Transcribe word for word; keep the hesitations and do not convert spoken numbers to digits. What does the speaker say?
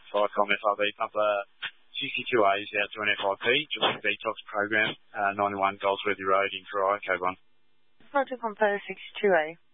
Viacom F R B pumper sixty-two A is out to an F I P, Geelong Detox Program, uh, ninety-one Goldsworthy Road in Corio, Code one. Roger, pumper sixty-two A.